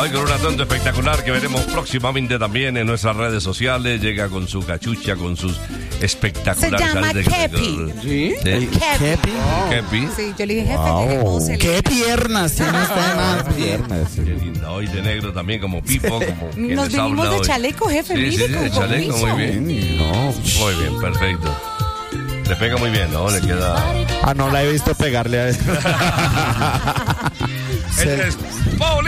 Hoy con un atuendo espectacular que veremos próximamente también en nuestras redes sociales. Llega con su cachucha, con sus espectaculares... Se llama Kepi. ¿Sí? Kepi. Kepi. Sí, yo le dije, jefe, ¿cómo se le ¡Qué piernas tiene usted, más piernas! Qué linda. Hoy de negro también, como Pipo, como quien Nos les venimos habla de hoy. chaleco, jefe, Sí, mire, sí, con de chaleco, compromiso. muy bien. No. Muy bien, perfecto. Le pega muy bien, ¿no? Le queda... Ah, no la he visto pegarle a él. Este es Paul